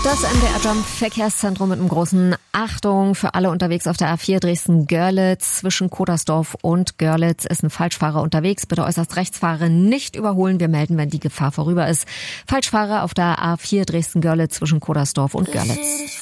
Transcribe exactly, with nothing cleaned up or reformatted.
Das M D R Jump Verkehrszentrum mit einem großen Achtung für alle unterwegs auf der A vier Dresden-Görlitz. Zwischen Kodersdorf und Görlitz ist ein Falschfahrer unterwegs. Bitte äußerst rechts fahren, nicht überholen. Wir melden, wenn die Gefahr vorüber ist. Falschfahrer auf der A vier Dresden-Görlitz zwischen Kodersdorf und Görlitz.